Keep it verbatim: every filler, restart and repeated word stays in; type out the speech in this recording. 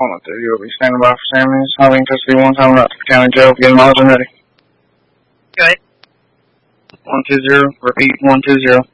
One two, you'll be standing by for Sam minutes. I'll be in custody one time out to the county jail. Get miles and ready. Okay. One two zero. Repeat one two zero.